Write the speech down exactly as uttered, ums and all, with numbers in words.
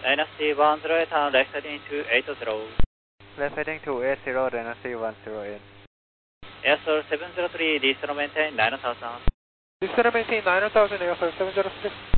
Dynasty one zero eight, turn left heading to eight zero. Left heading to eight zero, Dynasty one zero eight. Airsoil seven zero three, descend maintain nine thousand. Descend maintain nine thousand, Airsoil seven zero three.